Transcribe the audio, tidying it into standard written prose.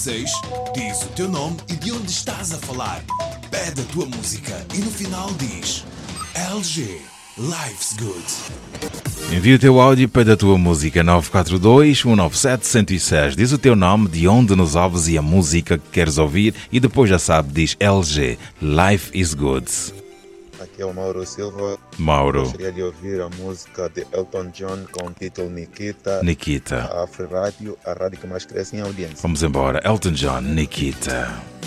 6. Diz o teu nome e de onde estás a falar. Pede a tua música e no final diz LG, Life's Good. Envia o teu áudio para a tua música 942-197-106. Diz o teu nome, de onde nos ouves e a música que queres ouvir e depois já sabe, diz LG, Life is Good. Aqui é o Mauro Silva. Mauro. Gostaria de ouvir a música de Elton John com o título Nikita. Nikita. A Afro Rádio, a rádio que mais cresce em audiência. Vamos embora. Elton John, Nikita.